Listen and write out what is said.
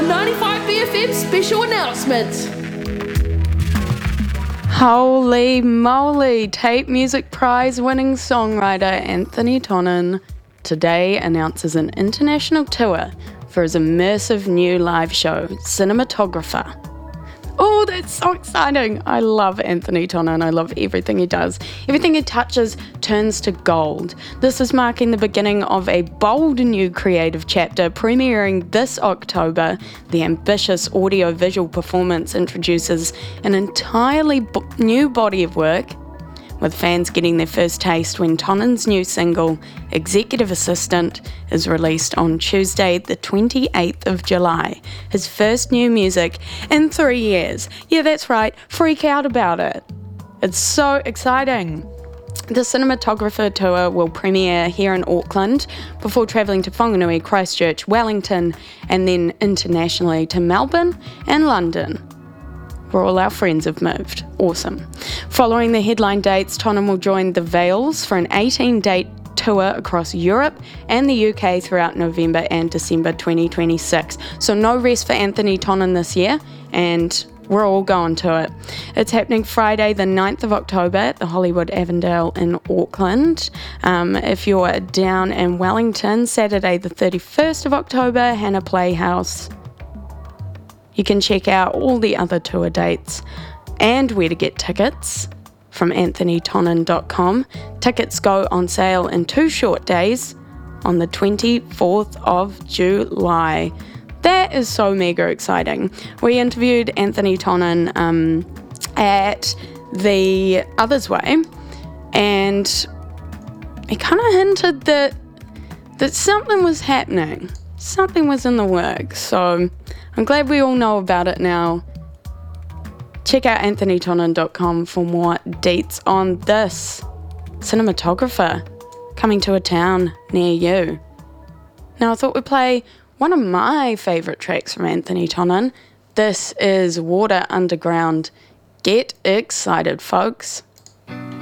95BFM special announcement. Holy moly, Tape Music Prize winning songwriter Anthony Tonnon today announces an international tour for his immersive new live show, Cinematographer. Oh, that's so exciting. I love Anthony Tonnon. I love everything he does. Everything he touches turns to gold. This is marking the beginning of a bold new creative chapter. Premiering this October, the ambitious audio-visual performance introduces an entirely new body of work, with fans getting their first taste when Tonnon's new single, Executive Assistant, is released on Tuesday, the 28th of July. His first new music in 3 years. Yeah, that's right, freak out about it. It's so exciting. The Cinematographer tour will premiere here in Auckland before travelling to Whanganui, Christchurch, Wellington, and then internationally to Melbourne and London, where all our friends have moved. Awesome. Following the headline dates, Tonnon will join the Veils for an 18-date tour across Europe and the UK throughout November and December 2026. So no rest for Anthony Tonnon this year, and we're all going to it. It's happening Friday, the 9th of October at the Hollywood Avondale in Auckland. If you're down in Wellington, Saturday, the 31st of October, Hannah Playhouse. You can check out all the other tour dates and where to get tickets from anthonytonnon.com. Tickets go on sale in 2 short days on the 24th of July. That is so mega exciting. We interviewed Anthony Tonnon at the Others Way, and he kind of hinted that something was happening. Something was in the works, so I'm glad we all know about it now. Check out anthonytonnon.com for more deets on this Cinematographer coming to a town near you. Now I thought we'd play one of my favourite tracks from Anthony Tonnon. This is Water Underground. Get excited, folks.